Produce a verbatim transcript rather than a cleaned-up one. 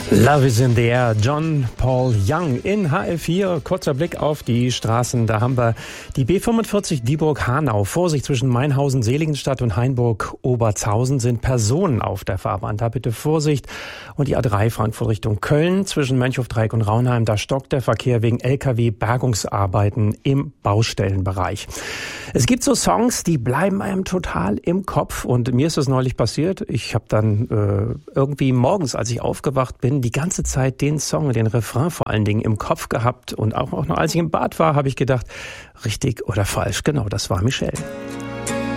Love is in the air. John Paul Young in H F vier. Kurzer Blick auf die Straßen. Da haben wir die B fünfundvierzig Dieburg-Hanau. Vorsicht, zwischen Mainhausen, Seligenstadt und Hainburg-Obertshausen sind Personen auf der Fahrbahn. Da bitte Vorsicht. Und die A drei Frankfurt Richtung Köln zwischen Mönchhofdreieck und Raunheim. Da stockt der Verkehr wegen L K W-Bergungsarbeiten im Baustellenbereich. Es gibt so Songs, die bleiben einem total im Kopf. Und mir ist das neulich passiert. Ich habe dann äh, irgendwie morgens, als ich aufgewacht bin, die ganze Zeit den Song, den Refrain vor allen Dingen im Kopf gehabt. Und auch, auch noch als ich im Bad war, habe ich gedacht, richtig oder falsch. Genau, das war Michelle.